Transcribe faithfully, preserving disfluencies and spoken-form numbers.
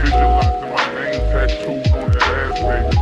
Visualizing my name tattooed on your ass, baby.